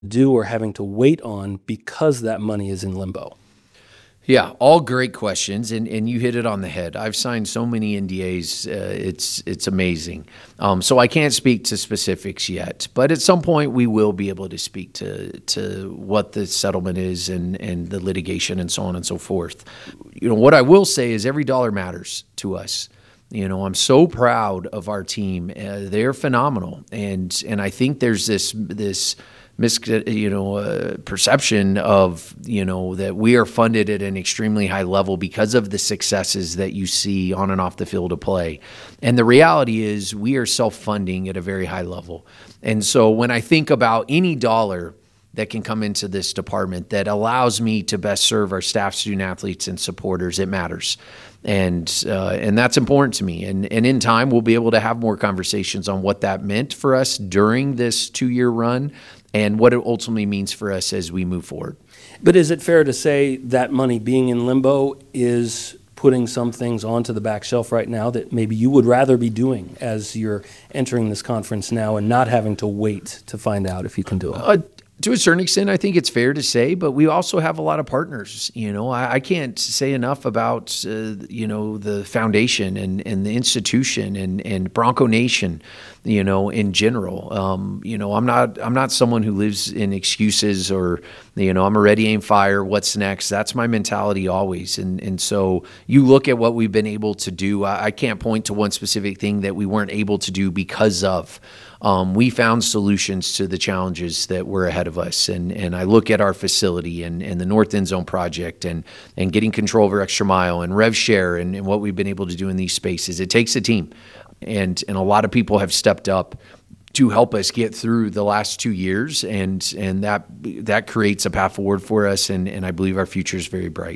do or having to wait on because that money is in limbo? Yeah, all great questions, and you hit it on the head. I've signed so many NDAs, it's amazing. So I can't speak to specifics yet, but at some point we will be able to speak to what the settlement is and the litigation and so on and so forth. What I will say is every dollar matters to us. I'm so proud of our team. They're phenomenal, and I think there's this perception of, that we are funded at an extremely high level because of the successes that you see on and off the field of play. And the reality is we are self-funding at a very high level. And so when I think about any dollar that can come into this department that allows me to best serve our staff, student athletes, and supporters, it matters. And that's important to me. And in time, we'll be able to have more conversations on what that meant for us during this 2-year run and what it ultimately means for us as we move forward. But is it fair to say that money being in limbo is putting some things onto the back shelf right now that maybe you would rather be doing as you're entering this conference now and not having to wait to find out if you can do it? To a certain extent, I think it's fair to say, but we also have a lot of partners. I can't say enough about, the foundation and the institution and Bronco Nation, in general. I'm not someone who lives in excuses or, I'm a ready, aim, fire, what's next? That's my mentality always. And so you look at what we've been able to do. I can't point to one specific thing that we weren't able to do because of. We found solutions to the challenges that were ahead of us. And I look at our facility and the North End Zone project and getting control over Extra Mile and Rev Share and what we've been able to do in these spaces. It takes a team. And a lot of people have stepped up to help us get through the last 2 years. And that creates a path forward for us. And I believe our future is very bright.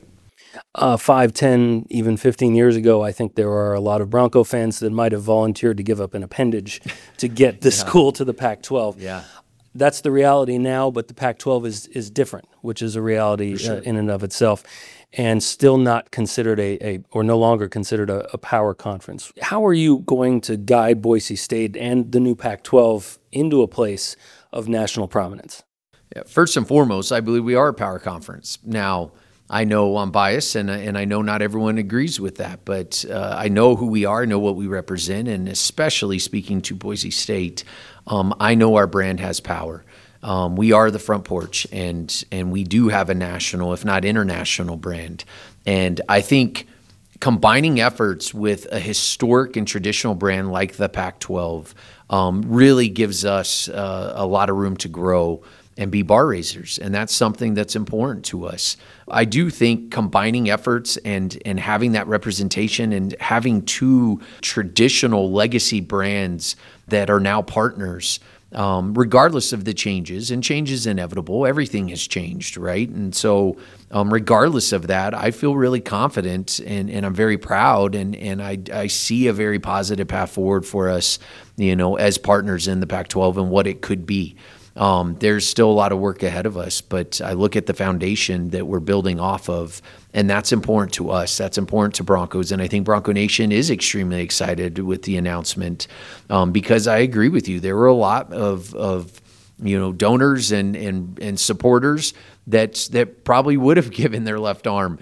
5, 10, even 15 years ago, I think there are a lot of Bronco fans that might have volunteered to give up an appendage to get the school to the Pac-12. Yeah. That's the reality now, but the Pac-12 is different, which is a reality in and of itself, and still not considered or no longer considered a power conference. How are you going to guide Boise State and the new Pac-12 into a place of national prominence? Yeah, first and foremost, I believe we are a power conference. Now, I know I'm biased, and I know not everyone agrees with that, but I know who we are, I know what we represent, and especially speaking to Boise State, I know our brand has power. We are the front porch, and we do have a national, if not international, brand. And I think combining efforts with a historic and traditional brand like the Pac-12 really gives us a lot of room to grow and be bar raisers. And that's something that's important to us. I do think combining efforts and having that representation and having two traditional legacy brands that are now partners, regardless of the changes, and change is inevitable, everything has changed, right? And so regardless of that, I feel really confident and I'm very proud and I see a very positive path forward for us, as partners in the Pac-12 and what it could be. There's still a lot of work ahead of us, but I look at the foundation that we're building off of, and that's important to us. That's important to Broncos, and I think Bronco Nation is extremely excited with the announcement because I agree with you. There were a lot of donors and supporters that probably would have given their left arm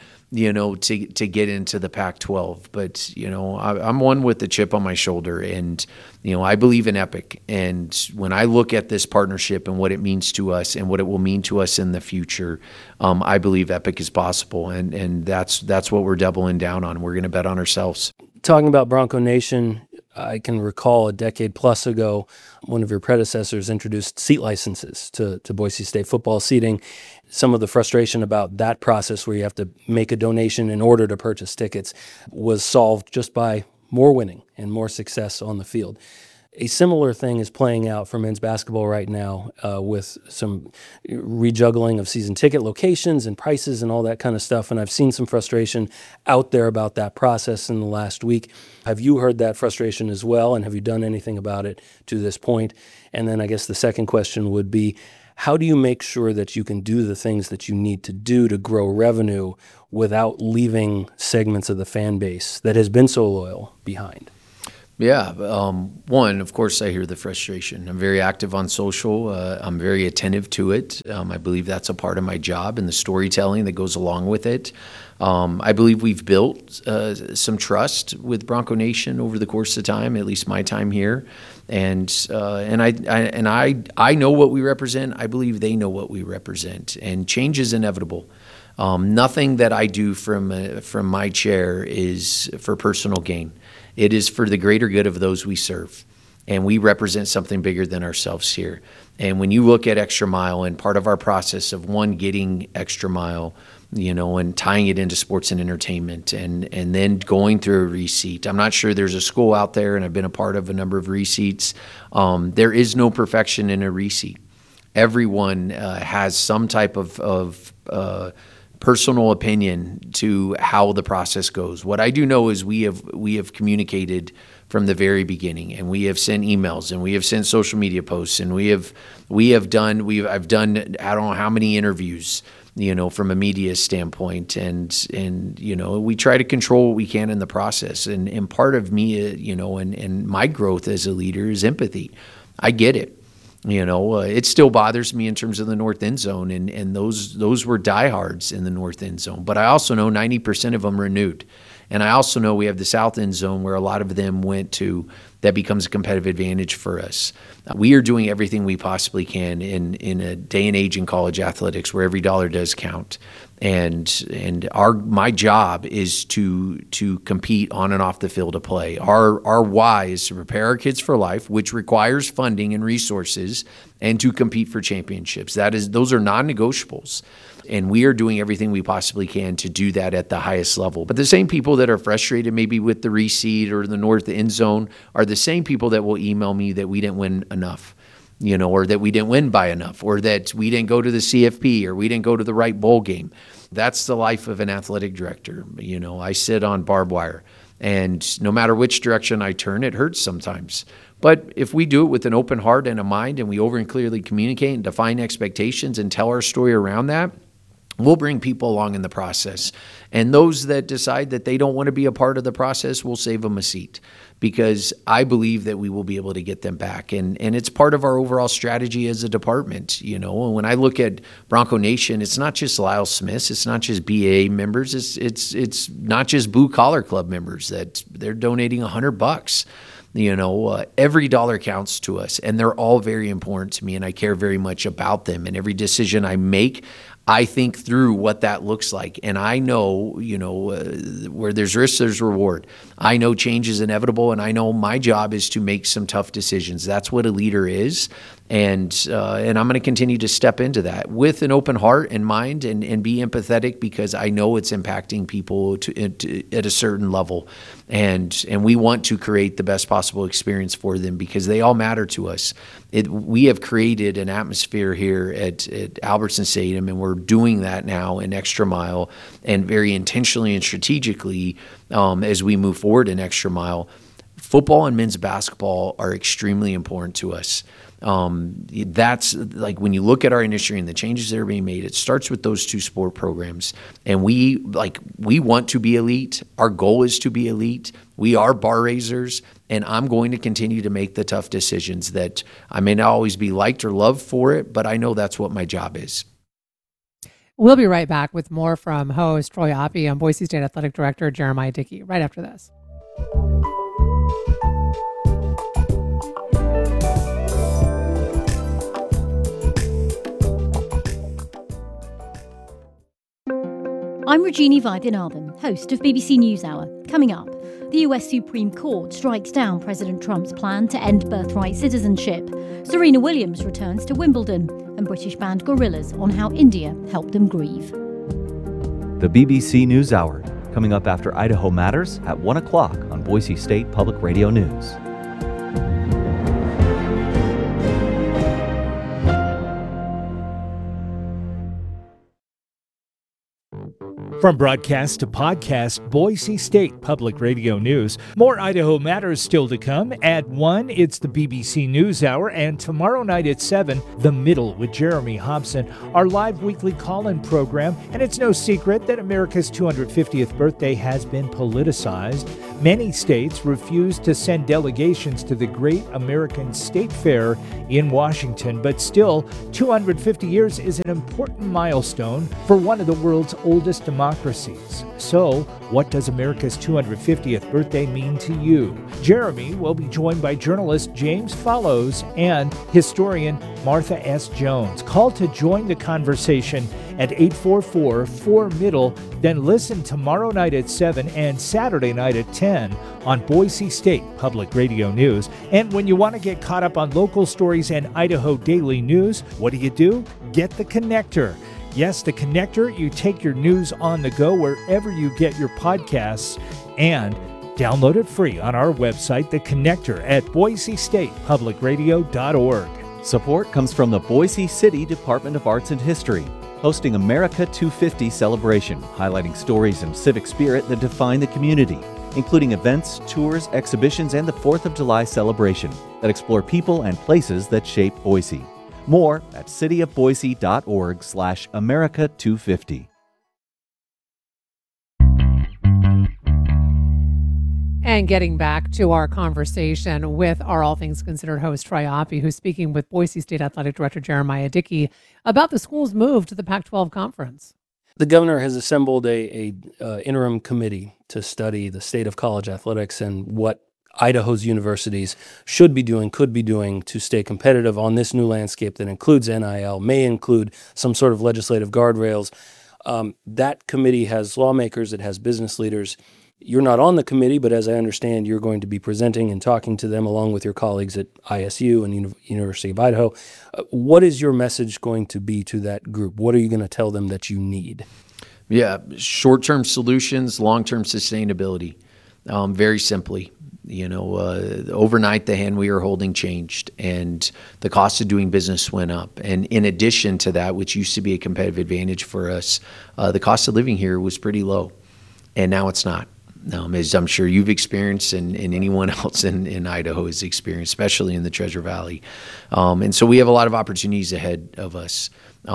to get into the Pac-12. But, I'm one with the chip on my shoulder, and, I believe in Epic. And when I look at this partnership and what it means to us and what it will mean to us in the future, I believe Epic is possible. And that's what we're doubling down on. We're going to bet on ourselves. Talking about Bronco Nation, I can recall a decade plus ago, one of your predecessors introduced seat licenses to Boise State football seating. Some of the frustration about that process where you have to make a donation in order to purchase tickets was solved just by more winning and more success on the field. A similar thing is playing out for men's basketball right now with some rejuggling of season ticket locations and prices and all that kind of stuff. And I've seen some frustration out there about that process in the last week. Have you heard that frustration as well? And have you done anything about it to this point? And then I guess the second question would be, how do you make sure that you can do the things that you need to do to grow revenue without leaving segments of the fan base that has been so loyal behind? Yeah. One, of course, I hear the frustration. I'm very active on social. I'm very attentive to it. I believe that's a part of my job and the storytelling that goes along with it. I believe we've built some trust with Bronco Nation over the course of time, at least my time here. And I know what we represent. I believe they know what we represent. And change is inevitable. Nothing that I do from my chair is for personal gain. It is for the greater good of those we serve. And we represent something bigger than ourselves here. And when you look at Extra Mile and part of our process of getting Extra Mile, and tying it into sports and entertainment and then going through a receipt. I'm not sure there's a school out there, and I've been a part of a number of receipts. There is no perfection in a receipt. Everyone has some type of personal opinion to how the process goes. What I do know is we have communicated from the very beginning, and we have sent emails, and we have sent social media posts, and I've done I don't know how many interviews, from a media standpoint, and we try to control what we can in the process. And part of me, and my growth as a leader is empathy. I get it. It still bothers me in terms of the north end zone, and those were diehards in the north end zone. But I also know 90% of them renewed. And I also know we have the south end zone where a lot of them went to. That becomes a competitive advantage for us. We are doing everything we possibly can in a day and age in college athletics where every dollar does count. And my job is to compete on and off the field of play. Our why is to prepare our kids for life, which requires funding and resources, and to compete for championships. Those are non-negotiables. And we are doing everything we possibly can to do that at the highest level. But the same people that are frustrated maybe with the reseed or the north end zone are the same people that will email me that we didn't win enough, or that we didn't win by enough, or that we didn't go to the CFP, or we didn't go to the right bowl game. That's the life of an athletic director. I sit on barbed wire, and no matter which direction I turn, it hurts sometimes. But if we do it with an open heart and a mind, and we over and clearly communicate and define expectations and tell our story around that, we'll bring people along in the process. And those that decide that they don't want to be a part of the process, we'll save them a seat, because I believe that we will be able to get them back. And it's part of our overall strategy as a department. And when I look at Bronco Nation, it's not just Lyle Smiths, it's not just BAA members, it's not just Blue Collar Club members that they're donating $100. Every dollar counts to us, and they're all very important to me, and I care very much about them. And every decision I make, I think through what that looks like. And I know, where there's risk, there's reward. I know change is inevitable, and I know my job is to make some tough decisions. That's what a leader is. And I'm going to continue to step into that with an open heart and mind, and be empathetic, because I know it's impacting people at a certain level. And we want to create the best possible experience for them, because they all matter to us. We have created an atmosphere here at Albertson Stadium, and we're doing that now in Extra Mile, and very intentionally and strategically as we move forward in Extra Mile. Football and men's basketball are extremely important to us. That's like when you look at our industry and the changes that are being made, it starts with those two sport programs. And we want to be elite. Our goal is to be elite. We are bar raisers, and I'm going to continue to make the tough decisions that I may not always be liked or loved for it, but I know that's what my job is. We'll be right back with more from host Troy Oppie and Boise State Athletic Director Jeremiah Dickey right after this. I'm Regina Vaidyanathan, host of BBC NewsHour. Coming up, the US Supreme Court strikes down President Trump's plan to end birthright citizenship. Serena Williams returns to Wimbledon, and British band Gorillaz on how India helped them grieve. The BBC NewsHour, coming up after Idaho Matters at 1 o'clock on Boise State Public Radio News. From broadcast to podcast, Boise State Public Radio News. More Idaho Matters still to come. At 1, it's the BBC NewsHour, and tomorrow night at 7, The Middle with Jeremy Hobson, our live weekly call-in program. And it's no secret that America's 250th birthday has been politicized. Many states refused to send delegations to the Great American State Fair in Washington, but still, 250 years is an important milestone for one of the world's oldest democracies. So, what does America's 250th birthday mean to you? Jeremy will be joined by journalist James Fallows and historian Martha S. Jones. Call to join the conversation at 844-4-MIDDLE, then listen tomorrow night at 7 and Saturday night at 10 on Boise State Public Radio News. And when you want to get caught up on local stories and Idaho Daily News, what do? Get the Connector. Yes, the Connector. You take your news on the go wherever you get your podcasts, and download it free on our website, The Connector, at boisestatepublicradio.org. Support comes from the Boise City Department of Arts and History, hosting America 250 celebration, highlighting stories and civic spirit that define the community, including events, tours, exhibitions, and the 4th of July celebration that explore people and places that shape Boise. More at cityofboise.org/America250. And getting back to our conversation with our All Things Considered host, Troy Oppie, who's speaking with Boise State Athletic Director Jeremiah Dickey about the school's move to the Pac-12 Conference. The governor has assembled a interim committee to study the state of college athletics and what Idaho's universities should be doing, could be doing to stay competitive on this new landscape that includes NIL, may include some sort of legislative guardrails. That committee has lawmakers, it has business leaders. You're not on the committee, but as I understand, you're going to be presenting and talking to them along with your colleagues at ISU and University of Idaho. What is your message going to be to that group? What are you going to tell them that you need? Yeah, short-term solutions, long-term sustainability. Very simply, overnight the hand we were holding changed and the cost of doing business went up. And in addition to that, which used to be a competitive advantage for us, the cost of living here was pretty low, and now it's not. As I'm sure you've experienced and anyone else in Idaho has experienced, especially in the Treasure Valley. And so we have a lot of opportunities ahead of us.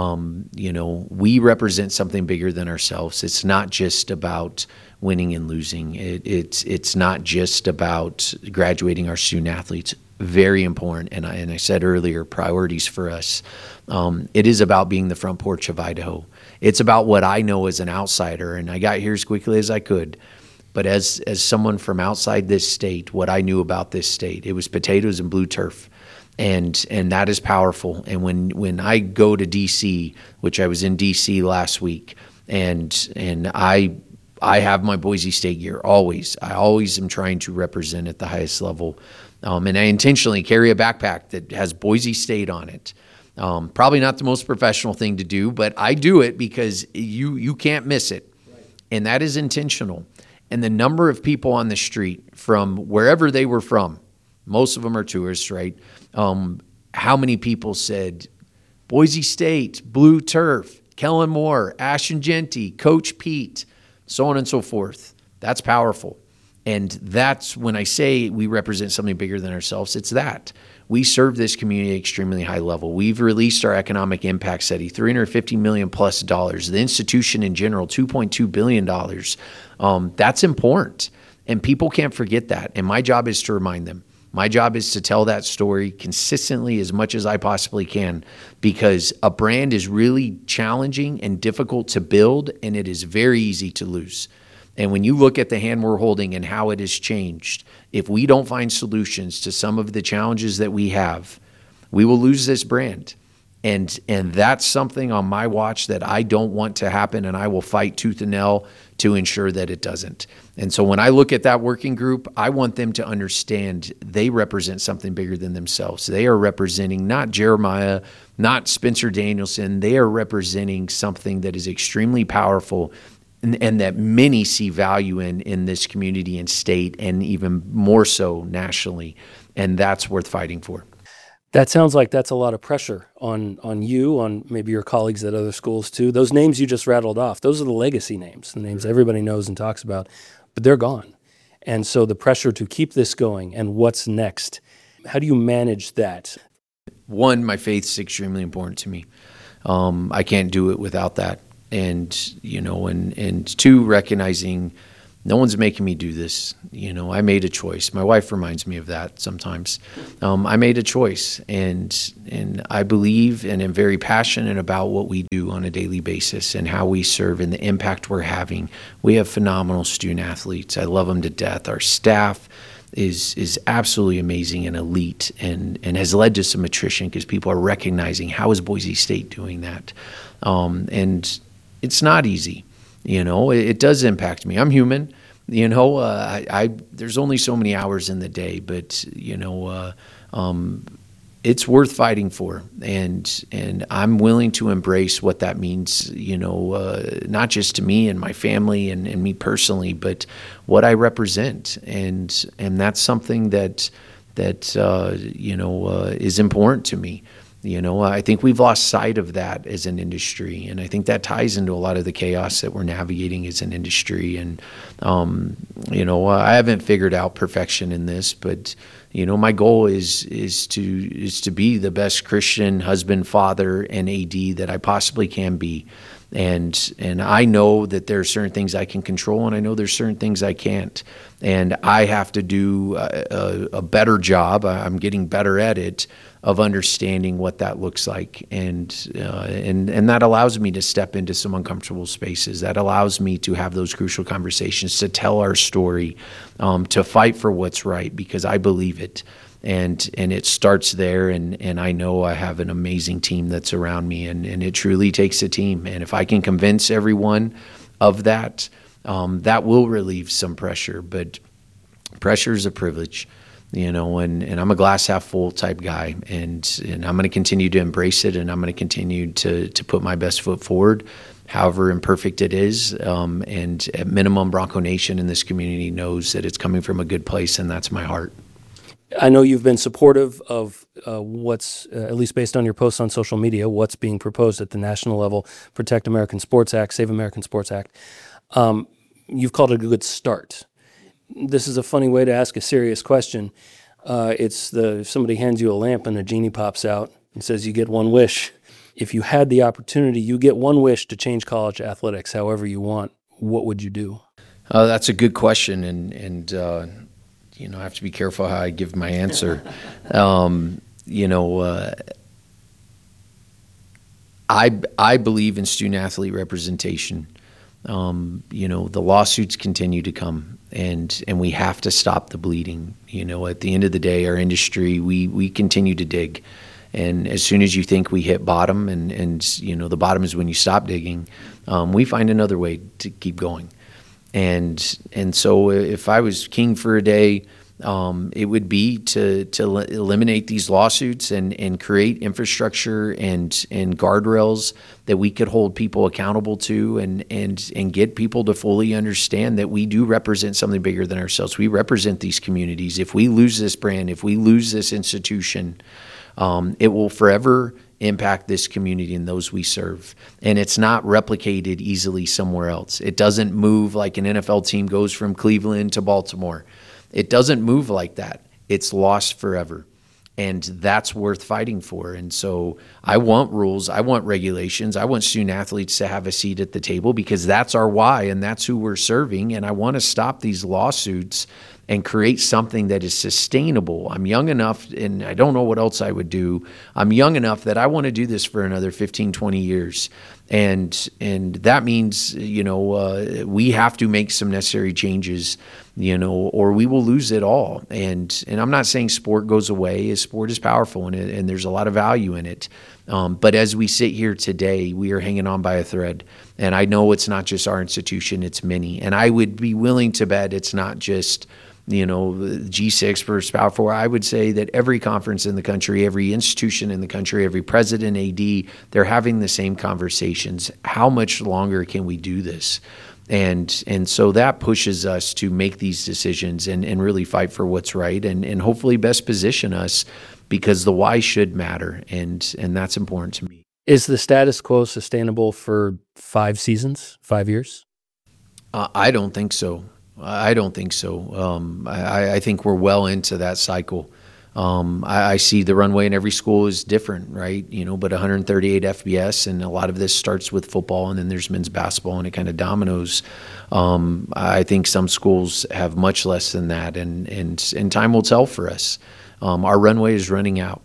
We represent something bigger than ourselves. It's not just about winning and losing. It's not just about graduating our student athletes. Very important. And I said earlier, priorities for us. It is about being the front porch of Idaho. It's about what I know as an outsider, and I got here as quickly as I could. But as someone from outside this state, what I knew about this state, it was potatoes and blue turf. And that is powerful. And when I go to D.C., which I was in D.C. last week, and I have my Boise State gear always. I always am trying to represent at the highest level. And I intentionally carry a backpack that has Boise State on it. Probably not the most professional thing to do, but I do it because you can't miss it. Right. And that is intentional. And the number of people on the street from wherever they were from, most of them are tourists, right? How many people said, Boise State, blue turf, Kellen Moore, Ashton Genty, Coach Pete, so on and so forth. That's powerful. And that's when I say we represent something bigger than ourselves, it's that. We serve this community at an extremely high level. We've released our economic impact study, $350 million plus. The institution in general, $2.2 billion. That's important. And people can't forget that. And my job is to remind them. My job is to tell that story consistently as much as I possibly can, because a brand is really challenging and difficult to build, and it is very easy to lose. And when you look at the hand we're holding and how it has changed, if we don't find solutions to some of the challenges that we have, we will lose this brand. And that's something on my watch that I don't want to happen, and I will fight tooth and nail to ensure that it doesn't. And so when I look at that working group, I want them to understand they represent something bigger than themselves. They are representing not Jeremiah, not Spencer Danielson. They are representing something that is extremely powerful and that many see value in this community and state, and even more so nationally. And that's worth fighting for. That sounds like that's a lot of pressure on you, on maybe your colleagues at other schools too. Those names you just rattled off, those are the legacy names, the names everybody knows and talks about, but they're gone. And so the pressure to keep this going and what's next, how do you manage that? One, my faith is extremely important to me. I can't do it without that. And, and two, recognizing no one's making me do this. I made a choice. My wife reminds me of that sometimes. I made a choice, and I believe and am very passionate about what we do on a daily basis and how we serve and the impact we're having. We have phenomenal student athletes. I love them to death. Our staff is absolutely amazing and elite, and has led to some attrition because people are recognizing, how is Boise State doing that? And it's not easy. It does impact me. I'm human. There's only so many hours in the day, but it's worth fighting for, and I'm willing to embrace what that means. Not just to me and my family and me personally, but what I represent, and that's something that is important to me. I think we've lost sight of that as an industry, and I think that ties into a lot of the chaos that we're navigating as an industry. And I haven't figured out perfection in this, but my goal is to be the best Christian husband, father, and AD that I possibly can be. And I know that there are certain things I can control, and I know there's certain things I can't. And I have to do a better job. I'm getting better at it, of understanding what that looks like, and that allows me to step into some uncomfortable spaces. That allows me to have those crucial conversations, to tell our story, to fight for what's right, because I believe it, and it starts there. And I know I have an amazing team that's around me, and it truly takes a team. And if I can convince everyone of that, that will relieve some pressure. But pressure is a privilege. And I'm a glass half full type guy, and I'm going to continue to embrace it, and I'm going to continue to put my best foot forward, however imperfect it is. And at minimum, Bronco Nation in this community knows that it's coming from a good place, and that's my heart. I know you've been supportive of what's, at least based on your posts on social media, what's being proposed at the national level, Protect American Sports Act, Save American Sports Act. You've called it a good start. This is a funny way to ask a serious question. It's if somebody hands you a lamp and a genie pops out and says you get one wish. If you had the opportunity, you get one wish to change college athletics however you want, what would you do? That's a good question, and I have to be careful how I give my answer. I believe in student athlete representation. The lawsuits continue to come, and we have to stop the bleeding. At the end of the day, our industry, we continue to dig. And as soon as you think we hit bottom, and the bottom is when you stop digging, we find another way to keep going. And so if I was king for a day, it would be to eliminate these lawsuits and create infrastructure and guardrails that we could hold people accountable to, and get people to fully understand that we do represent something bigger than ourselves. We represent these communities. If we lose this brand, if we lose this institution, it will forever impact this community and those we serve. And it's not replicated easily somewhere else. It doesn't move like an NFL team goes from Cleveland to Baltimore. It doesn't move like that. It's lost forever. And that's worth fighting for. And so I want rules. I want regulations. I want student athletes to have a seat at the table, because that's our why and that's who we're serving. And I want to stop these lawsuits and create something that is sustainable. I'm young enough, and I don't know what else I would do. I'm young enough that I want to do this for another 15, 20 years. And that means, we have to make some necessary changes, or we will lose it all. And I'm not saying sport goes away. Sport is powerful, and there's a lot of value in it. But as we sit here today, we are hanging on by a thread. And I know it's not just our institution, it's many. And I would be willing to bet it's not just G6 versus Power 4. I would say that every conference in the country, every institution in the country, every president, AD, they're having the same conversations. How much longer can we do this? And so that pushes us to make these decisions and really fight for what's right, and hopefully best position us, because the why should matter, and that's important to me. Is the status quo sustainable for 5 seasons, 5 years? I don't think so. I don't think so. I think we're well into that cycle. I see the runway in every school is different, right? But 138 FBS, and a lot of this starts with football, and then there's men's basketball, and it kind of dominoes. I think some schools have much less than that, and time will tell for us. Our runway is running out.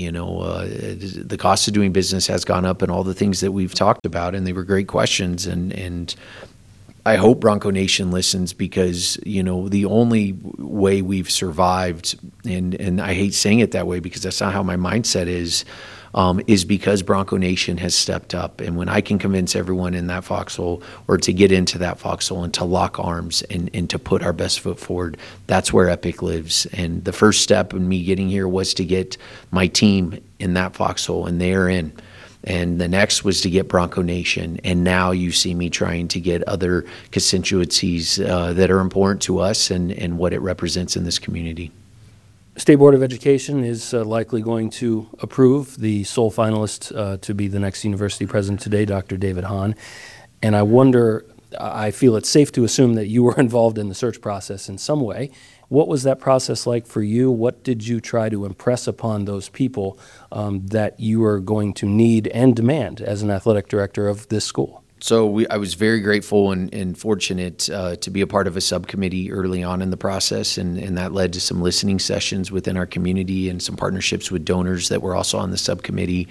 The cost of doing business has gone up, and all the things that we've talked about, and they were great questions, and I hope Bronco Nation listens, because the only way we've survived, and I hate saying it that way because that's not how my mindset is because Bronco Nation has stepped up. And when I can convince everyone in that foxhole, or to get into that foxhole and to lock arms and to put our best foot forward, that's where Epic lives. And the first step in me getting here was to get my team in that foxhole, and they are in. And the next was to get Bronco Nation. And now you see me trying to get other constituencies that are important to us and what it represents in this community. State Board of Education is likely going to approve the sole finalist to be the next university president today, Dr. David Hahn. And I wonder, I feel it's safe to assume that you were involved in the search process in some way. What was that process like for you? What did you try to impress upon those people that you are going to need and demand as an athletic director of this school? So I was very grateful and fortunate to be a part of a subcommittee early on in the process, and that led to some listening sessions within our community and some partnerships with donors that were also on the subcommittee,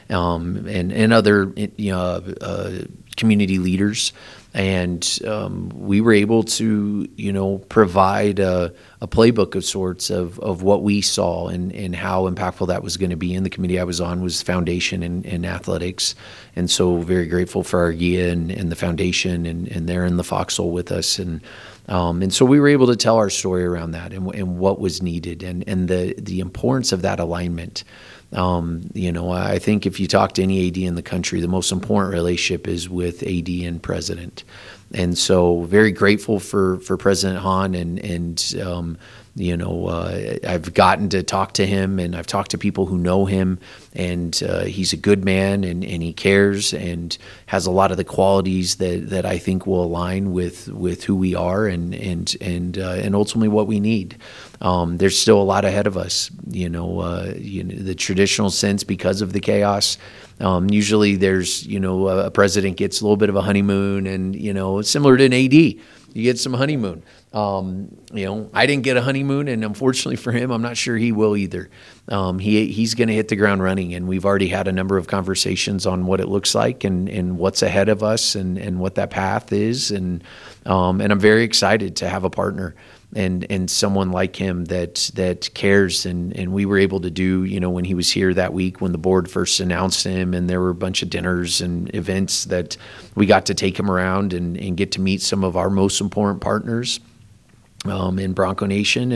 and other community leaders. And we were able to, provide a playbook of sorts of what we saw and how impactful that was going to be. And the committee I was on was foundation and athletics. And so very grateful for our GIA and the foundation, and they're in the foxhole with us. And so we were able to tell our story around that and what was needed and the importance of that alignment. I think if you talk to any AD in the country, the most important relationship is with AD and president. And so very grateful for President Hahn and I've gotten to talk to him, and I've talked to people who know him, and he's a good man, and he cares and has a lot of the qualities that I think will align with who we are and ultimately what we need. There's still a lot ahead of us, the traditional sense, because of the chaos. Usually there's, a president gets a little bit of a honeymoon, and, it's similar to an AD. You get some honeymoon. I didn't get a honeymoon, and unfortunately for him, I'm not sure he will either. He's going to hit the ground running, and we've already had a number of conversations on what it looks like and what's ahead of us and what that path is. And I'm very excited to have a partner and someone like him that cares. And we were able to do, when he was here that week, when the board first announced him, and there were a bunch of dinners and events that we got to take him around and get to meet some of our most important partners in Bronco Nation,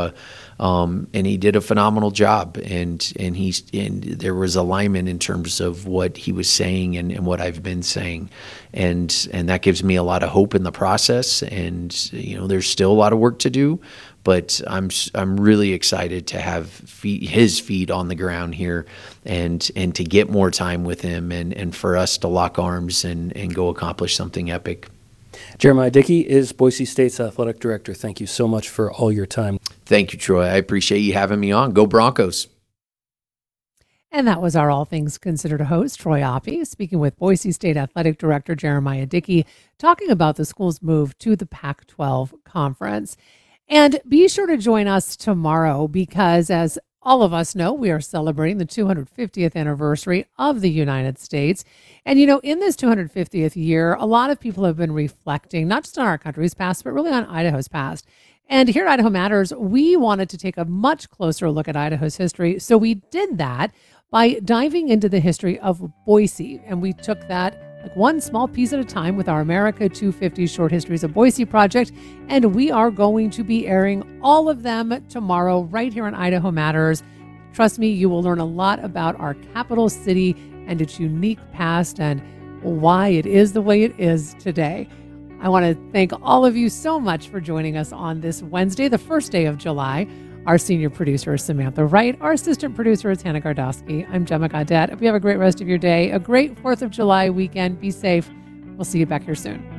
and he did a phenomenal job, and there was alignment in terms of what he was saying and what I've been saying, and that gives me a lot of hope in the process. And there's still a lot of work to do, but I'm really excited to have his feet on the ground here, and to get more time with him, and for us to lock arms and go accomplish something epic. Jeremiah Dickey is Boise State's athletic director. Thank you so much for all your time. Thank you, Troy. I appreciate you having me on. Go Broncos. And that was our All Things Considered host, Troy Oppie, speaking with Boise State Athletic Director Jeremiah Dickey, talking about the school's move to the Pac-12 Conference. And be sure to join us tomorrow, because as all of us know, we are celebrating the 250th anniversary of the United States. And, in this 250th year, a lot of people have been reflecting, not just on our country's past, but really on Idaho's past. And here at Idaho Matters, we wanted to take a much closer look at Idaho's history. So we did that by diving into the history of Boise. And we took that one small piece at a time with our America 250 Short Histories of Boise project. And we are going to be airing all of them tomorrow right here on Idaho Matters. Trust me, you will learn a lot about our capital city and its unique past and why it is the way it is today. I want to thank all of you so much for joining us on this Wednesday, the first day of July. Our senior producer is Samantha Wright. Our assistant producer is Hannah Gardowski. I'm Gemma Gaudet. Hope you have a great rest of your day, a great 4th of July weekend. Be safe. We'll see you back here soon.